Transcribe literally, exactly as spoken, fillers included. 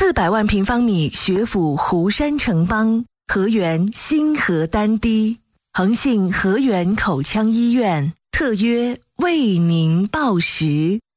四百万平方米学府湖山城邦，河源新河丹堤，恒信河源口腔医院特约为您报时。